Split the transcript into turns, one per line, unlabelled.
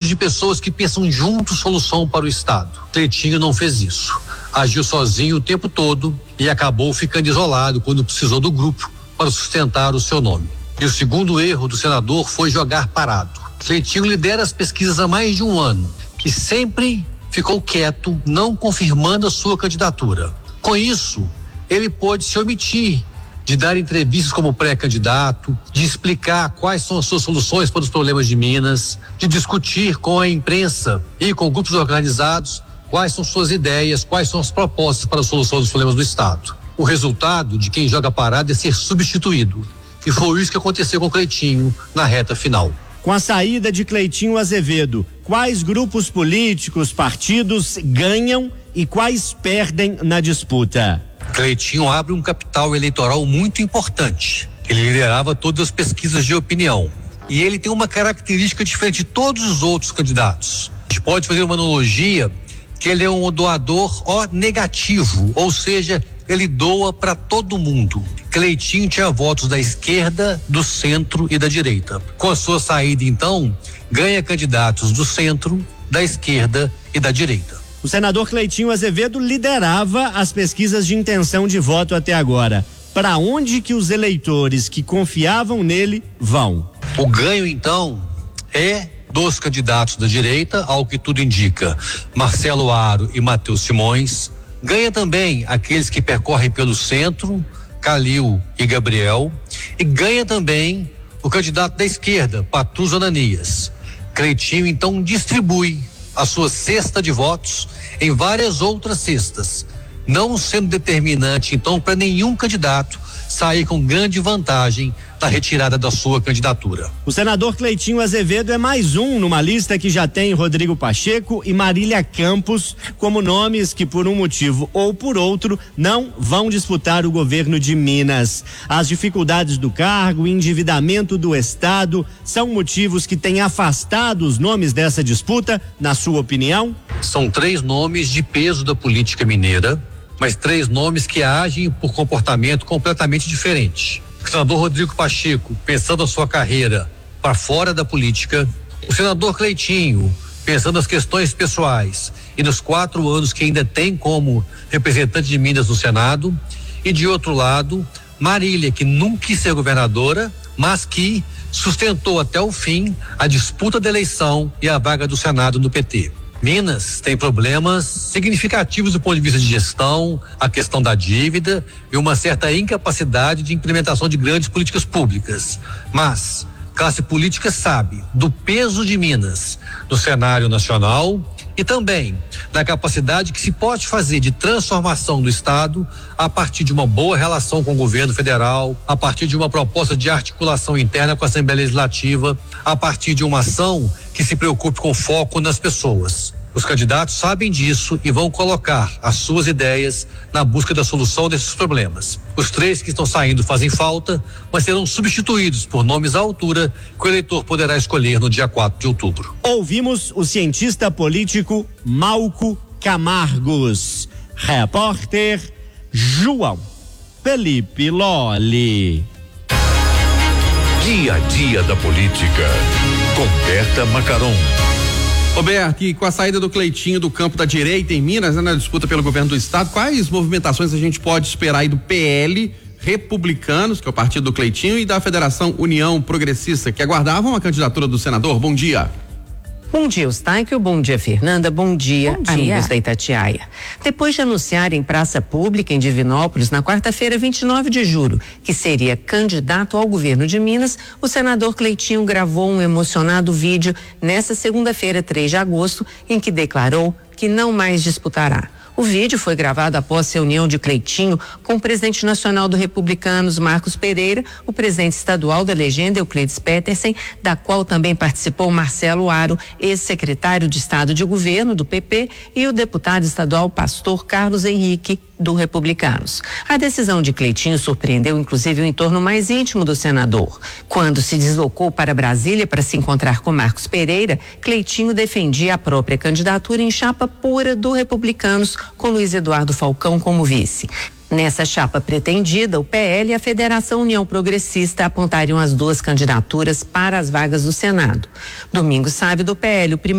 de pessoas que pensam juntos solução para o Estado. Cleitinho não fez isso. Agiu sozinho o tempo todo e acabou ficando isolado quando precisou do grupo para sustentar o seu nome. E o segundo erro do senador foi jogar parado. Cleitinho lidera as pesquisas há mais de um ano e sempre ficou quieto, não confirmando a sua candidatura. Com isso, ele pôde se omitir de dar entrevistas como pré-candidato, de explicar quais são as suas soluções para os problemas de Minas, de discutir com a imprensa e com grupos organizados quais são suas ideias, quais são as propostas para a solução dos problemas do Estado. O resultado de quem joga parado é ser substituído. E foi isso que aconteceu com o Cleitinho na reta final.
Com a saída de Cleitinho Azevedo, quais grupos políticos, partidos ganham e quais perdem na disputa?
Cleitinho abre um capital eleitoral muito importante. Ele liderava todas as pesquisas de opinião. E ele tem uma característica diferente de todos os outros candidatos. A gente pode fazer uma analogia que ele é um doador negativo, ou seja, ele doa para todo mundo. Cleitinho tinha votos da esquerda, do centro e da direita. Com a sua saída, então, ganha candidatos do centro, da esquerda e da direita.
O senador Cleitinho Azevedo liderava as pesquisas de intenção de voto até agora. Para onde que os eleitores que confiavam nele vão?
O ganho, então, é dos candidatos da direita, ao que tudo indica, Marcelo Aro e Matheus Simões. Ganha também aqueles que percorrem pelo centro, Calil e Gabriel. E ganha também o candidato da esquerda, Patrus Ananias. Cleitinho, então, distribui a sua cesta de votos em várias outras cestas, não sendo determinante, então, para nenhum candidato sair com grande vantagem na retirada da sua candidatura.
O senador Cleitinho Azevedo é mais um numa lista que já tem Rodrigo Pacheco e Marília Campos como nomes que, por um motivo ou por outro, não vão disputar o governo de Minas. As dificuldades do cargo, o endividamento do Estado, são motivos que têm afastado os nomes dessa disputa, na sua opinião?
São 3 nomes de peso da política mineira, mas 3 nomes que agem por comportamento completamente diferente. O senador Rodrigo Pacheco, pensando a sua carreira para fora da política, o senador Cleitinho, pensando nas questões pessoais e nos 4 anos que ainda tem como representante de Minas no Senado, e de outro lado, Marília, que nunca quis ser governadora, mas que sustentou até o fim a disputa da eleição e a vaga do Senado no PT. Minas tem problemas significativos do ponto de vista de gestão, a questão da dívida e uma certa incapacidade de implementação de grandes políticas públicas. Mas a classe política sabe do peso de Minas no cenário nacional e também da capacidade que se pode fazer de transformação do Estado a partir de uma boa relação com o governo federal, a partir de uma proposta de articulação interna com a Assembleia Legislativa, a partir de uma ação que se preocupe com foco nas pessoas. Os candidatos sabem disso e vão colocar as suas ideias na busca da solução desses problemas. Os 3 que estão saindo fazem falta, mas serão substituídos por nomes à altura que o eleitor poderá escolher no dia 4 de outubro.
Ouvimos o cientista político Malco Camargos. Repórter João Felipe Lolli.
Dia a dia da política, com Berta Macaron.
Roberto, e com a saída do Cleitinho do campo da direita em Minas, na disputa pelo governo do Estado, quais movimentações a gente pode esperar aí do PL, Republicanos, que é o partido do Cleitinho, e da Federação União Progressista, que aguardavam a candidatura do senador? Bom dia.
Bom dia, Eustáquio. Bom dia, Fernanda. Bom dia, amigos da Itatiaia. Depois de anunciar em praça pública em Divinópolis, na quarta-feira, 29 de julho, que seria candidato ao governo de Minas, o senador Cleitinho gravou um emocionado vídeo nesta segunda-feira, 3 de agosto, em que declarou que não mais disputará. O vídeo foi gravado após reunião de Cleitinho com o presidente nacional do Republicanos, Marcos Pereira, o presidente estadual da legenda, Euclides Petersen, da qual também participou Marcelo Aro, ex-secretário de Estado de Governo do PP, e o deputado estadual Pastor Carlos Henrique, do Republicanos. A decisão de Cleitinho surpreendeu inclusive o entorno mais íntimo do senador. Quando se deslocou para Brasília para se encontrar com Marcos Pereira, Cleitinho defendia a própria candidatura em chapa pura do Republicanos, com Luiz Eduardo Falcão como vice. Nessa chapa pretendida, o PL e a Federação União Progressista apontariam as 2 candidaturas para as vagas do Senado. Domingos Sávio, do PL, o